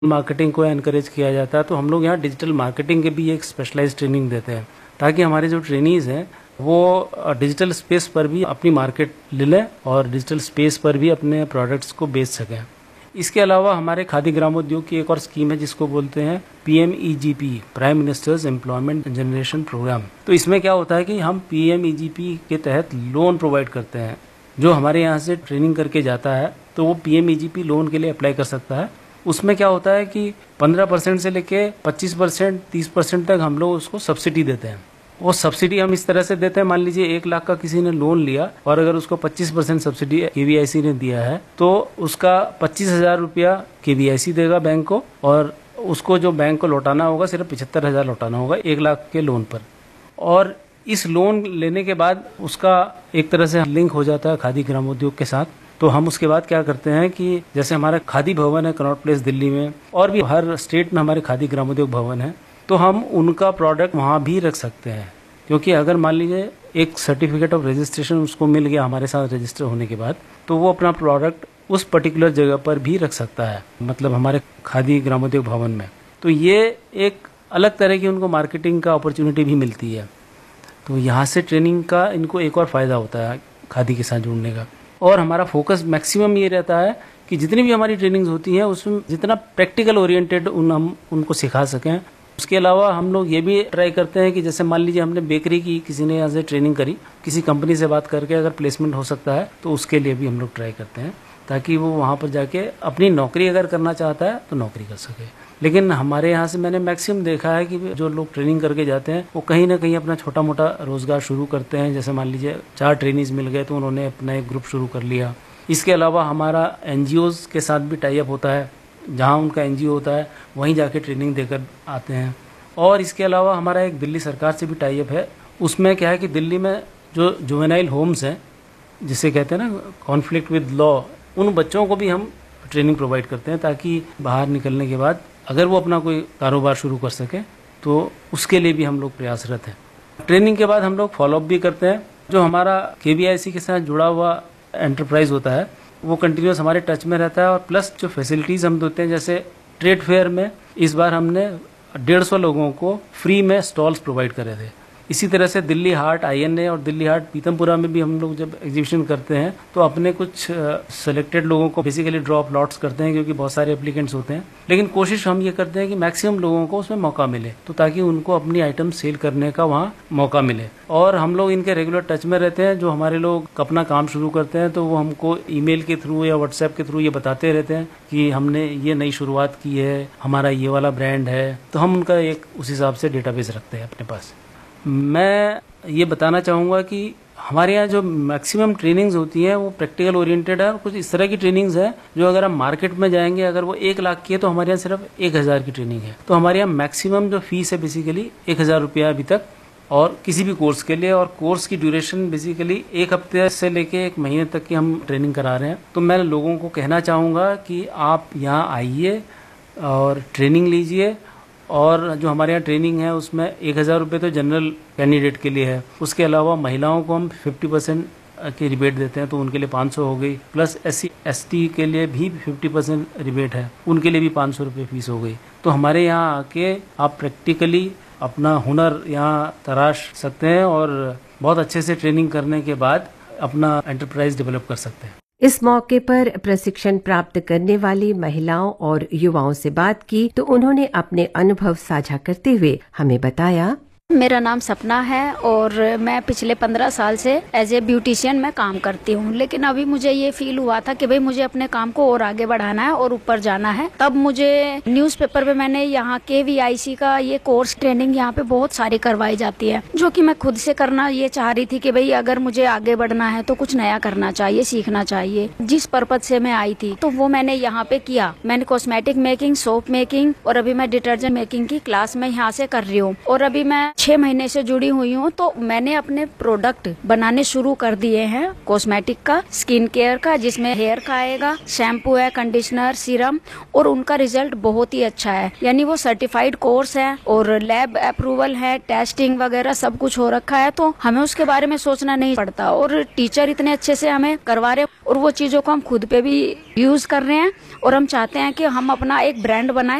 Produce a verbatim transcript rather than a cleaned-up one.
Marketing को encourage किया जाता है, तो हम लोग यहाँ डिजिटल मार्केटिंग के भी एक स्पेशलाइज्ड ट्रेनिंग देते हैं, ताकि हमारे जो ट्रेनीज हैं वो डिजिटल स्पेस पर भी अपनी मार्केट ले लें और डिजिटल स्पेस पर भी अपने प्रोडक्ट्स को बेच सकें। इसके अलावा हमारे खादी ग्रामोद्योग की एक और स्कीम है जिसको बोलते हैं P M E G P, prime ministers employment generation programme. तो इसमें क्या होता है कि हम P M E G P के तहत लोन प्रोवाइड करते हैं। जो हमारे यहाँ से ट्रेनिंग करके जाता है तो वो P M E G P loan के लिए अप्लाई कर सकता है। उसमें क्या होता है कि पंद्रह परसेंट से लेके पच्चीस परसेंट तीस परसेंट तक हम लोग उसको सब्सिडी देते हैं। वो सब्सिडी हम इस तरह से देते हैं, मान लीजिए एक लाख का किसी ने लोन लिया और अगर उसको पच्चीस परसेंट सब्सिडी के वी आई सी ने दिया है तो उसका पच्चीस हजार रुपया के वी आई सी देगा बैंक को, और उसको जो बैंक को लौटाना होगा सिर्फ पिछहत्तर हजार लौटाना होगा एक लाख के लोन पर। और इस लोन लेने के बाद उसका एक तरह से लिंक हो जाता है खादी ग्रामोद्योग के साथ। तो हम उसके बाद क्या करते हैं कि जैसे हमारा खादी भवन है कनॉट प्लेस दिल्ली में, और भी हर स्टेट में हमारे खादी ग्रामोद्योग भवन है, तो हम उनका प्रोडक्ट वहाँ भी रख सकते हैं। क्योंकि अगर मान लीजिए एक सर्टिफिकेट ऑफ रजिस्ट्रेशन उसको मिल गया हमारे साथ रजिस्टर होने के बाद, तो वो अपना प्रोडक्ट उस पर्टिकुलर जगह पर भी रख सकता है, मतलब हमारे खादी ग्रामोद्योग भवन में। तो ये एक अलग तरह की उनको मार्केटिंग का अपॉर्चुनिटी भी मिलती है। तो यहाँ से ट्रेनिंग का इनको एक और फ़ायदा होता है खादी के साथ जुड़ने का। और हमारा फोकस मैक्सिमम ये रहता है कि जितनी भी हमारी ट्रेनिंग्स होती हैं उसमें जितना प्रैक्टिकल ओरिएंटेड उन हम उनको सिखा सकें। उसके अलावा हम लोग ये भी ट्राई करते हैं कि जैसे मान लीजिए हमने बेकरी की किसी ने यहाँ से ट्रेनिंग करी, किसी कंपनी से बात करके अगर प्लेसमेंट हो सकता है तो उसके लिए भी हम लोग ट्राई करते हैं, ताकि वो वहाँ पर जाके अपनी नौकरी अगर करना चाहता है तो नौकरी कर सके। लेकिन हमारे यहाँ से मैंने मैक्सिमम देखा है कि जो लोग ट्रेनिंग करके जाते हैं वो कहीं ना कहीं अपना छोटा मोटा रोजगार शुरू करते हैं। जैसे मान लीजिए चार ट्रेनीज मिल गए तो उन्होंने अपना एक ग्रुप शुरू कर लिया। इसके अलावा हमारा एन जी ओज़ के साथ भी टाई अप होता है, जहाँ उनका एन जी ओ होता है वहीं जाके ट्रेनिंग देकर आते हैं। और इसके अलावा हमारा एक दिल्ली सरकार से भी टाई अप है। उसमें क्या है कि दिल्ली में जो जुवेनाइल होम्स हैं, जिसे कहते हैं ना कॉन्फ्लिक्ट विद लॉ, उन बच्चों को भी हम ट्रेनिंग प्रोवाइड करते हैं, ताकि बाहर निकलने के बाद अगर वो अपना कोई कारोबार शुरू कर सके तो उसके लिए भी हम लोग प्रयासरत हैं। ट्रेनिंग के बाद हम लोग फॉलोअप भी करते हैं। जो हमारा के वी आई सी के साथ जुड़ा हुआ एंटरप्राइज होता है वो कंटिन्यूस हमारे टच में रहता है। और प्लस जो फैसिलिटीज़ हम देते हैं, जैसे ट्रेड फेयर में इस बार हमने डेढ़ सौ लोगों को फ्री में स्टॉल्स प्रोवाइड करे थे। इसी तरह से दिल्ली हाट आई एन ए और दिल्ली हाट पीतमपुरा में भी हम लोग जब एग्जीबिशन करते हैं तो अपने कुछ सेलेक्टेड लोगों को बेसिकली ड्रॉप लॉट्स करते हैं, क्योंकि बहुत सारे एप्लीकेंट्स होते हैं। लेकिन कोशिश हम ये करते हैं कि मैक्सिमम लोगों को उसमें मौका मिले, तो ताकि उनको अपनी आइटम सेल करने का वहाँ मौका मिले। और हम लोग इनके रेगुलर टच में रहते हैं। जो हमारे लोग अपना काम शुरू करते हैं तो वो हमको ईमेल के थ्रू या व्हाट्सएप के थ्रू ये बताते रहते हैं कि हमने ये नई शुरुआत की है, हमारा ये वाला ब्रांड है, तो हम उनका एक उस हिसाब से डेटाबेस रखते हैं अपने पास। मैं ये बताना चाहूँगा कि हमारे यहाँ जो मैक्सिमम ट्रेनिंग्स होती हैं वो प्रैक्टिकल ओरिएंटेड है। और कुछ इस तरह की ट्रेनिंग्स है जो अगर हम मार्केट में जाएंगे, अगर वो एक लाख की है तो हमारे यहाँ सिर्फ एक हज़ार की ट्रेनिंग है। तो हमारे यहाँ मैक्सिमम जो फीस है बेसिकली एक हज़ार रुपया अभी तक, और किसी भी कोर्स के लिए। और कोर्स की ड्यूरेशन बेसिकली एक हफ्ते से लेके एक महीने तक की हम ट्रेनिंग करा रहे हैं। तो मैं लोगों को कहना चाहूँगा कि आप यहाँ आइए और ट्रेनिंग लीजिए। और जो हमारे यहाँ ट्रेनिंग है उसमें एक हज़ार रुपये तो जनरल कैंडिडेट के लिए है। उसके अलावा महिलाओं को हम फिफ्टी परसेंट की रिबेट देते हैं, तो उनके लिए पाँच सौ हो गई। Plus S C S T के लिए भी फिफ्टी परसेंट रिबेट है, उनके लिए भी पाँच सौ रुपये फीस हो गई। तो हमारे यहाँ आके आप प्रैक्टिकली अपना हुनर यहाँ तराश सकते हैं और बहुत अच्छे से ट्रेनिंग करने के बाद अपना एंटरप्राइज डेवलप कर सकते हैं। इस मौके पर प्रशिक्षण प्राप्त करने वाली महिलाओं और युवाओं से बात की तो उन्होंने अपने अनुभव साझा करते हुए हमें बताया। मेरा नाम सपना है और मैं पिछले पंद्रह साल से एज ए ब्यूटिशियन में काम करती हूँ। लेकिन अभी मुझे ये फील हुआ था कि भाई मुझे अपने काम को और आगे बढ़ाना है और ऊपर जाना है। तब मुझे न्यूज़पेपर पे मैंने यहाँ के वी आई सी का ये कोर्स ट्रेनिंग यहाँ पे बहुत सारी करवाई जाती है, जो कि मैं खुद से करना ये चाह रही थी कि भाई अगर मुझे आगे बढ़ना है तो कुछ नया करना चाहिए, सीखना चाहिए। जिस पर्पज से मैं आई थी तो वो मैंने यहाँ पे किया। मैंने कॉस्मेटिक मेकिंग, सोप मेकिंग और अभी मैं डिटर्जेंट मेकिंग की क्लास में यहाँ से कर रही हूँ। और अभी मैं छह महीने से जुड़ी हुई हूँ, तो मैंने अपने प्रोडक्ट बनाने शुरू कर दिए हैं कॉस्मेटिक का, स्किन केयर का, जिसमें हेयर का आएगा, शैम्पू है, कंडीशनर, सीरम, और उनका रिजल्ट बहुत ही अच्छा है। यानी वो सर्टिफाइड कोर्स है और लैब अप्रूवल है, टेस्टिंग वगैरह सब कुछ हो रखा है, तो हमें उसके बारे में सोचना नहीं पड़ता। और टीचर इतने अच्छे से हमें करवा रहे और वो चीजों को हम खुद पे भी यूज कर रहे हैं, और हम चाहते हैं कि हम अपना एक ब्रांड बनाएं।